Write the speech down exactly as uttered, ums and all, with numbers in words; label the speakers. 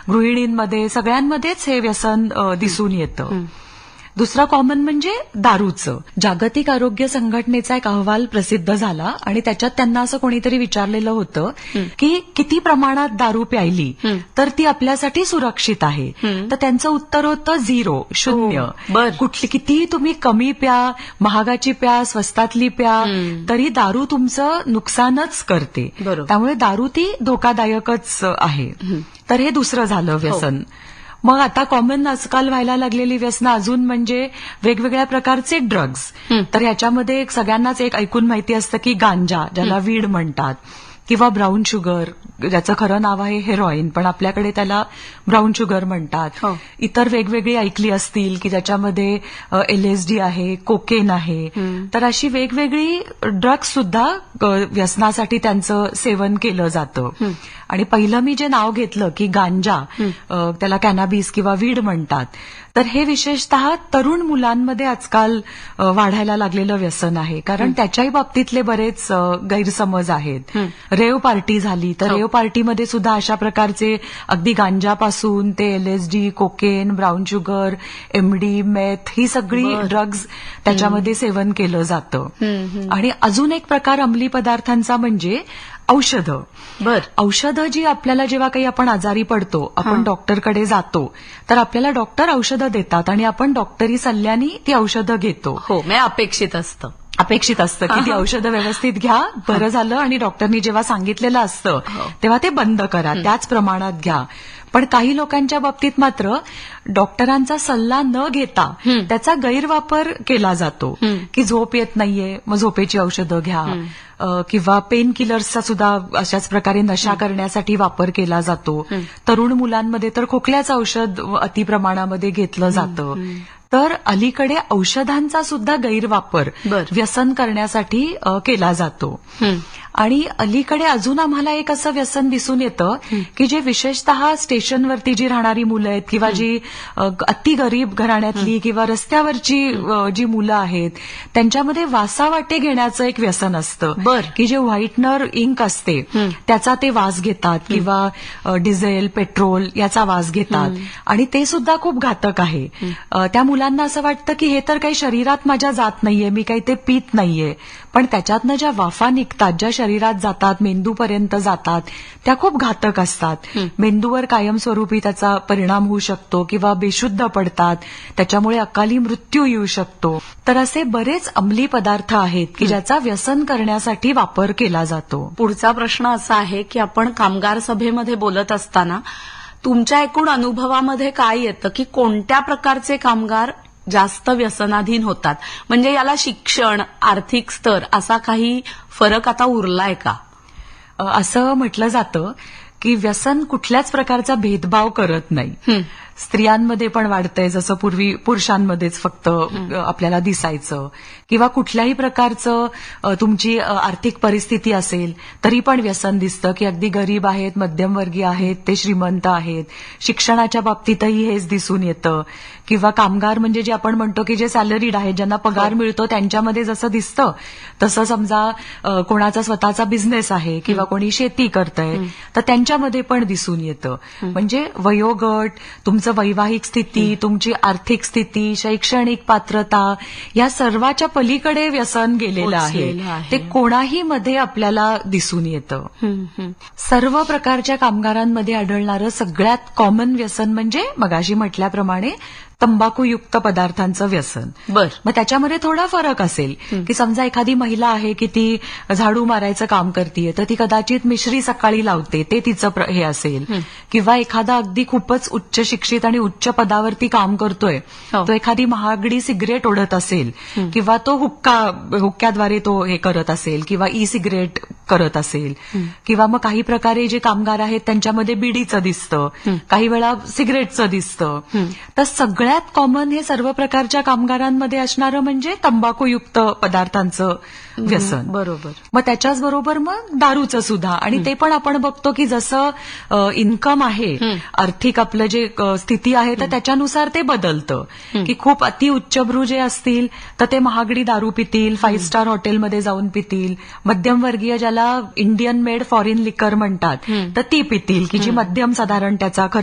Speaker 1: गृहिणींमध्ये सगळ्यांमध्येच हे व्यसन दिसून येतं. दुसरा कॉमन म्हणजे दारूचं. जागतिक आरोग्य संघटनेचा एक अहवाल प्रसिद्ध झाला आणि त्याच्यात त्यांना असं कोणीतरी विचारलेलं होतं की किती प्रमाणात दारू प्यायली तर ती आपल्यासाठी सुरक्षित आहे. तर त्यांचं उत्तर होतं झिरो, शून्य. कुठली कितीही तुम्ही कमी प्या, महागाची प्या, स्वस्तातली प्या, तरी दारू तुमचं नुकसानच करते. त्यामुळे दारू ती धोकादायकच आहे. तर हे दुसरं झालं व्यसन. मग आता कॉमन आजकाल व्हायला लागलेली व्यसनं अजून म्हणजे वेगवेगळ्या प्रकारचे ड्रग्ज. तर ह्याच्यामध्ये सगळ्यांनाच एक ऐकून माहिती असतं की गांजा, ज्याला वीड म्हणतात, किंवा ब्राऊन शुगर, ज्याचं खरं नाव आहे हेरोईन, पण आपल्याकडे त्याला ब्राऊन शुगर म्हणतात. इतर वेगवेगळी ऐकली असतील की ज्याच्यामध्ये एलएसडी आहे, कोकेन आहे. तर अशी वेगवेगळी ड्रग्ज सुद्धा व्यसनासाठी त्यांचं सेवन केलं जातं. आणि पहिलं मी जे नाव घेतलं की गांजा, त्याला कॅनाबिस किंवा वीड म्हणतात, तर हे विशेषतः तरुण मुलांमध्ये आजकाल वाढायला लागलेलं व्यसन आहे. कारण त्याच्याही बाबतीतले बरेच गैरसमज आहेत. रेव पार्टी झाली तर रेव पार्टीमध्ये सुद्धा अशा प्रकारचे अगदी गांजापासून ते LSD, cocaine, brown sugar, MD, मेथ ही सगळी ड्रग्ज त्याच्यामध्ये सेवन केलं जातं. आणि अजून एक प्रकार अंमली पदार्थांचा म्हणजे औषधं. बर औषधं जी आपल्याला जेव्हा काही आपण आजारी पडतो, आपण डॉक्टरकडे जातो, तर आपल्याला डॉक्टर औषधं देतात आणि आपण डॉक्टरी सल्ल्याने ती औषधं घेतो.
Speaker 2: हो, म्हणजे अपेक्षित असतं
Speaker 1: अपेक्षित असतं की ती औषधं व्यवस्थित घ्या, बरं झालं, आणि डॉक्टरनी जेव्हा सांगितलेलं असतं तेव्हा ते बंद करा, त्याच प्रमाणात घ्या. पण काही लोकांच्या बाबतीत मात्र डॉक्टरांचा सल्ला न घेता त्याचा गैरवापर केला जातो की झोप येत नाहीये, मग झोपेची औषधं घ्या, किंवा पेन किलर्सचा सुद्धा अशाच प्रकारे नशा करण्यासाठी वापर केला जातो. तरुण मुलांमध्ये तर खोकल्याचं औषध अतिप्रमाणामध्ये घेतलं जातं. तर अलीकडे औषधांचा सुद्धा गैरवापर व्यसन करण्यासाठी केला जातो. आणि अलीकडे अजून आम्हाला एक असं व्यसन दिसून येतं की जे विशेषतः स्टेशनवरती जी राहणारी मुलं आहेत किंवा जी अति गरीब घराण्यातली किंवा रस्त्यावरची जी मुलं आहेत त्यांच्यामध्ये वासावाटे घेण्याचं एक व्यसन असतं. की जे व्हाईटनर इंक असते त्याचा ते वास घेतात किंवा डिझेल, पेट्रोल याचा वास घेतात, आणि ते सुद्धा खूप घातक आहे. त्या मुलांना असं वाटतं की हे तर काही शरीरात माझ्या जात नाहीये, मी काही ते पित नाहीये, पण त्याच्यातनं ज्या वाफा निघतात, ज्या शरीरात जातात, मेंदूपर्यंत जातात, त्या खूप घातक असतात. मेंदूवर कायमस्वरूपी त्याचा परिणाम होऊ शकतो किंवा बेशुद्ध पडतात, त्याच्यामुळे अकाली मृत्यू येऊ शकतो. तर असे बरेच अंमली पदार्थ आहेत की ज्याचा व्यसन करण्यासाठी वापर केला जातो.
Speaker 2: पुढचा प्रश्न असा आहे की आपण कामगार सभेमध्ये बोलत असताना तुमच्या एकूण अनुभवामध्ये काय येतं की कोणत्या प्रकारचे कामगार जास्त व्यसनाधीन होतात? म्हणजे याला शिक्षण, आर्थिक स्तर असा काही फरक आता उरलाय का?
Speaker 1: असं म्हटलं जातं की व्यसन कुठल्याच प्रकारचा भेदभाव करत नाही. स्त्रियांमध्ये पण वाढतंय, जसं पूर्वी पुरुषांमध्येच फक्त आपल्याला दिसायचं, किंवा कुठल्याही प्रकारचं तुमची आर्थिक परिस्थिती असेल तरी पण व्यसन दिसतं की अगदी गरीब आहेत, मध्यमवर्गीय आहेत, ते श्रीमंत आहेत. शिक्षणाच्या बाबतीतही हेच दिसून येतं. किंवा कामगार म्हणजे जे आपण म्हणतो की जे सॅलरीड आहेत, ज्यांना पगार मिळतो, त्यांच्यामध्ये जसं दिसतं तसं समजा कोणाचा स्वतःचा बिझनेस आहे किंवा कोणी शेती करतंय तर त्यांच्यामध्ये पण दिसून येतं. म्हणजे वयोगट, तुमचं वैवाहिक स्थिती, तुमची आर्थिक स्थिती, शैक्षणिक पात्रता या सर्वाच्या पलीकडे व्यसन गेलेलं आहे. ते कोणाही मध्ये आपल्याला दिसून येतं. सर्व प्रकारच्या कामगारांमध्ये आढळणारं सगळ्यात कॉमन व्यसन म्हणजे मगाशी म्हटल्याप्रमाणे तंबाखूयुक्त पदार्थांचं व्यसन. बर मग त्याच्यामध्ये थोडा फरक असेल की समजा एखादी महिला आहे की ती झाडू मारायचं काम करतीये तर ती कदाचित मिश्री सकाळी लावते, ते तिचं हे असेल. किंवा एखादा अगदी खूपच उच्च शिक्षित आणि उच्च पदावरती काम करतोय, तो एखादी महागडी सिगरेट ओढत असेल किंवा तो हुक्का हुक्क्याद्वारे तो हे करत असेल किंवा ई सिगरेट करत असेल. किंवा मग काही प्रकारे जे कामगार आहेत त्यांच्यामध्ये बिडीचं दिसतं, काही वेळा सिगरेटचं दिसतं. तर सगळ्यात कॉमन हे सर्व प्रकारच्या कामगारांमध्ये असणारं म्हणजे तंबाखूयुक्त पदार्थांचं व्यसन.
Speaker 2: बरोबर.
Speaker 1: मग त्याच्याच बरोबर मग दारूचं सुद्धा. आणि ते पण आपण बघतो की जसं इन्कम आहे, आर्थिक आपलं जे स्थिती आहे तर त्याच्यानुसार ते बदलतं. की खूप अति उच्चभ्रू जे असतील तर ते महागडी दारू पितील, फाईव्ह स्टार हॉटेलमध्ये जाऊन पितील. मध्यमवर्गीय ज्याला इंडियन मेड फॉरेन लिकर म्हणतात तर ती पितील की जी मध्यम साधारण त्याचा